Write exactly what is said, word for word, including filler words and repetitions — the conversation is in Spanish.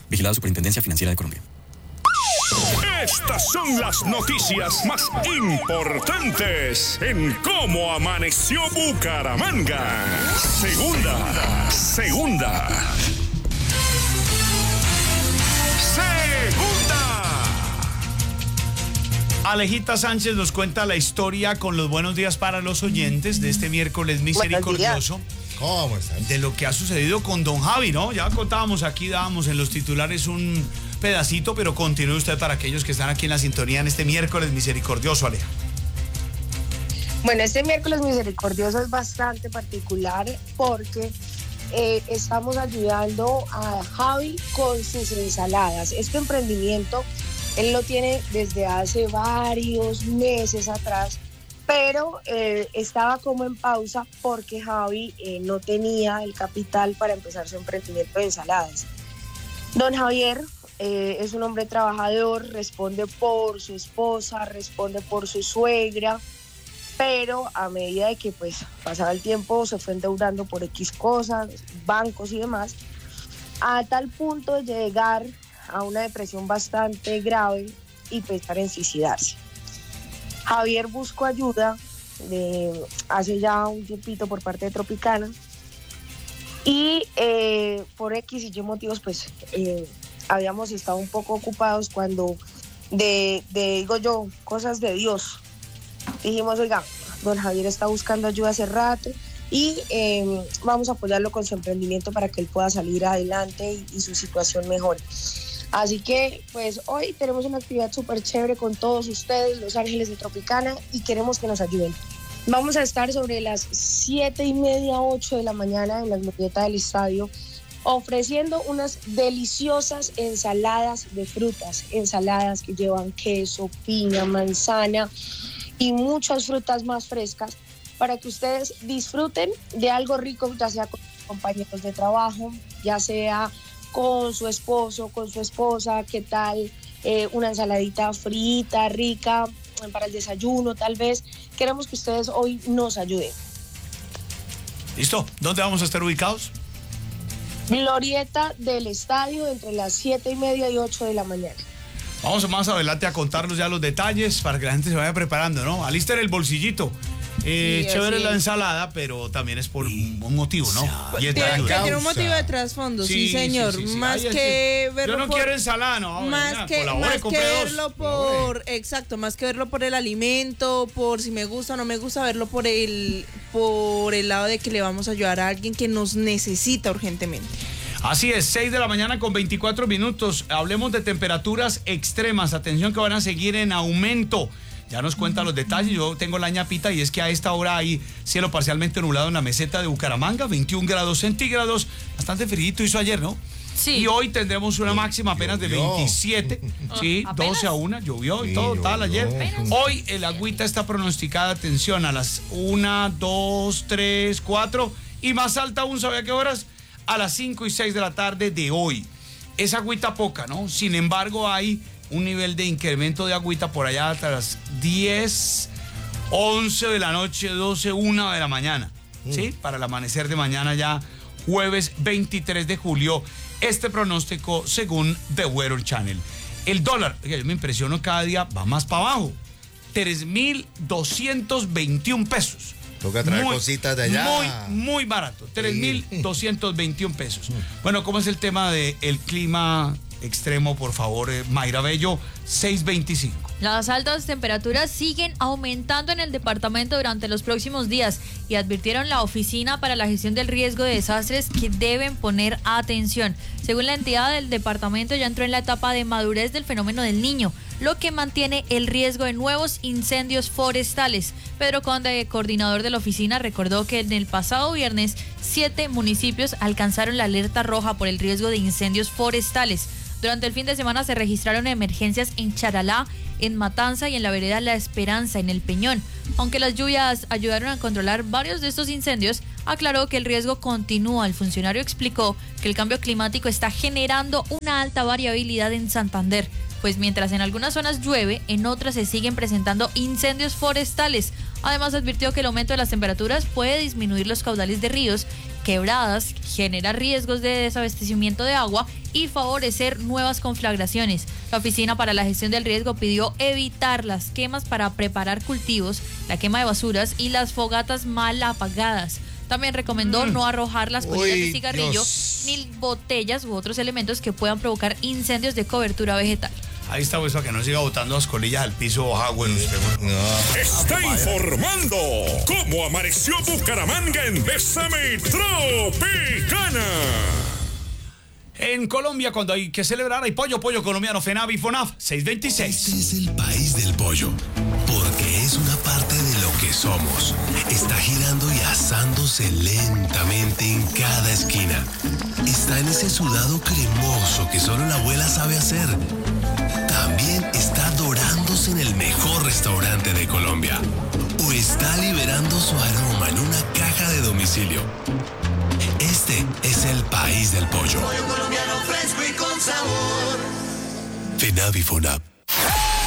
Vigilada Superintendencia Financiera de Colombia. Estas son las noticias más importantes en Cómo Amaneció Bucaramanga. Segunda, segunda. Segunda. Alejita Sánchez nos cuenta la historia con los buenos días para los oyentes de este miércoles misericordioso. ¿Cómo estás? De lo que ha sucedido con don Javi, ¿no? Ya contábamos aquí, dábamos en los titulares un pedacito, pero continúe usted para aquellos que están aquí en la sintonía en este miércoles misericordioso, Aleja. Bueno, este miércoles misericordioso es bastante particular porque eh, estamos ayudando a Javi con sus ensaladas. Este emprendimiento, él lo tiene desde hace varios meses atrás, pero eh, estaba como en pausa porque Javi eh, no tenía el capital para empezar su emprendimiento de ensaladas. Don Javier eh, es un hombre trabajador, responde por su esposa, responde por su suegra, pero a medida de que pues pasaba el tiempo se fue endeudando por X cosas, bancos y demás, a tal punto de llegar a una depresión bastante grave y pensar en suicidarse. Javier buscó ayuda de, hace ya un tiempito por parte de Tropicana y eh, por X y Y motivos pues eh, habíamos estado un poco ocupados cuando de, de, digo yo, cosas de Dios. Dijimos, oiga, don Javier está buscando ayuda hace rato y eh, vamos a apoyarlo con su emprendimiento para que él pueda salir adelante y, y su situación mejore. Así que, pues, hoy tenemos una actividad súper chévere con todos ustedes, Los Ángeles de Tropicana, y queremos que nos ayuden. Vamos a estar sobre las siete y media, ocho de la mañana en la glorieta del estadio, ofreciendo unas deliciosas ensaladas de frutas, ensaladas que llevan queso, piña, manzana y muchas frutas más frescas, para que ustedes disfruten de algo rico, ya sea con compañeros de trabajo, ya sea con su esposo, con su esposa, qué tal eh, una ensaladita frita, rica, para el desayuno tal vez. Queremos que ustedes hoy nos ayuden. ¿Listo? ¿Dónde vamos a estar ubicados? Glorieta del estadio entre las siete y media y ocho de la mañana. Vamos más adelante a contarnos ya los detalles para que la gente se vaya preparando, ¿no? Alisten el bolsillito. Eh, sí, chévere sí. la ensalada, pero también es por un, un motivo, ¿no? Y es de Tiene, ayuda. tiene un motivo de trasfondo, sí, sí señor. Sí, sí, sí. Más Ay, que sí. verlo Yo no por, quiero ensalada, no. Más venga, que, colabore, más que compre dos. verlo por, exacto, más que verlo por el alimento, por si me gusta o no me gusta, verlo por el, por el lado de que le vamos a ayudar a alguien que nos necesita urgentemente. Así es, seis de la mañana con veinticuatro minutos. Hablemos de temperaturas extremas. Atención que van a seguir en aumento. Ya nos cuenta los detalles. Yo tengo la ñapita y es que a esta hora hay cielo parcialmente nublado en la meseta de Bucaramanga, veintiún grados centígrados. Bastante frío hizo ayer, ¿no? Sí. Y hoy tendremos una máxima apenas de veintisiete. Sí, doce a una, llovió y Sí, todo, llovió. tal ayer. Apenas. Hoy el agüita está pronosticada, atención, a las una, dos, tres, cuatro y más alta aún, ¿sabe a qué horas? A las cinco y seis de la tarde de hoy. Es agüita poca, ¿no? Sin embargo, hay un nivel de incremento de agüita por allá hasta las diez, once de la noche, doce, una de la mañana. Mm. ¿Sí? Para el amanecer de mañana ya, jueves veintitrés de julio. Este pronóstico según The Weather Channel. El dólar, yo me impresiono, cada día va más para abajo. tres mil doscientos veintiún pesos. Toca traer muy, cositas de allá. Muy, muy barato. tres mil doscientos veintiún pesos. Bueno, ¿cómo es el tema del clima extremo, por favor, eh, Mayra Bello? seis veinticinco. Las altas temperaturas siguen aumentando en el departamento durante los próximos días y advirtieron la Oficina para la Gestión del Riesgo de Desastres que deben poner atención. Según la entidad, el departamento ya entró en la etapa de madurez del fenómeno del Niño, lo que mantiene el riesgo de nuevos incendios forestales. Pedro Conde, coordinador de la oficina, recordó que en el pasado viernes siete municipios alcanzaron la alerta roja por el riesgo de incendios forestales. Durante el fin de semana se registraron emergencias en Charalá, en Matanza y en la vereda La Esperanza, en El Peñón. Aunque las lluvias ayudaron a controlar varios de estos incendios, aclaró que el riesgo continúa. El funcionario explicó que el cambio climático está generando una alta variabilidad en Santander, pues mientras en algunas zonas llueve, en otras se siguen presentando incendios forestales. Además, advirtió que el aumento de las temperaturas puede disminuir los caudales de ríos quebradas, genera riesgos de desabastecimiento de agua y favorecer nuevas conflagraciones. La Oficina para la Gestión del Riesgo pidió evitar las quemas para preparar cultivos, la quema de basuras y las fogatas mal apagadas. También recomendó mm. no arrojar las colillas de cigarrillo, Dios. ni botellas u otros elementos que puedan provocar incendios de cobertura vegetal. Ahí está, pues, para que no siga botando las colillas al piso agua en usted. No. Está informando cómo amaneció Bucaramanga en Bésame Tropicana. En Colombia, cuando hay que celebrar, hay pollo, pollo colombiano, FENAVI, FONAF, seiscientos veintiséis. Este es el país del pollo, porque es una parte de lo que somos. Está girando y asándose lentamente en cada esquina. Está en ese sudado cremoso que solo la abuela sabe hacer. También está dorándose en el mejor restaurante de Colombia. O está liberando su aroma en una caja de domicilio. Este es el país del pollo. Pollo colombiano fresco y con sabor. FENAVI, FONAP.